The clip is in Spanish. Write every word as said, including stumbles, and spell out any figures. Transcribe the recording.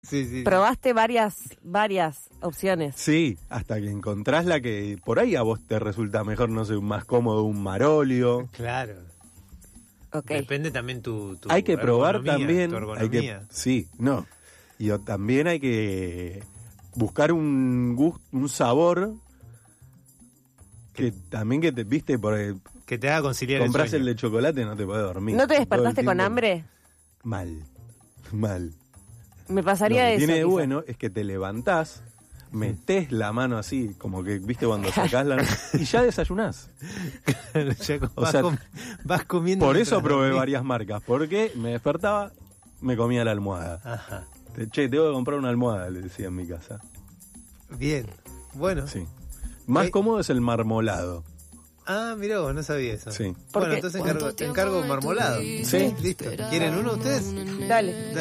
Sí, sí. Probaste varias, varias opciones. Sí, hasta que encontrás la que por ahí a vos te resulta mejor, no sé, más cómodo un marolio. Claro. Okay. Depende también tu, tu Hay que probar ergonomía, también. tu Hay que, ergonomía. sí, no. Y o- también hay que buscar un gusto, un sabor que también que te, viste, porque Que te haga conciliar compras el sueño. el de chocolate no te podés dormir. ¿No te Todo el despertaste con tiempo- hambre? Mal, mal. Me Lo pasaría que eso. tiene de quizá. bueno es que te levantás, metés la mano así, como que, viste, cuando sacás la... y ya desayunás. Ya co- O vas, sea, com- vas comiendo. Por eso mientras probé dormís. varias marcas, porque me despertaba, me comía la almohada. Ajá. Te- Che, tengo que comprar una almohada, le decía en mi casa. Bien. Bueno. Sí. Más Eh. cómodo es el marmolado. Ah, mirá vos, no sabía eso. Sí. ¿Por Bueno, qué? entonces encargo, te encargo un marmolado. Sí. Listo. ¿Quieren uno ustedes? Dale.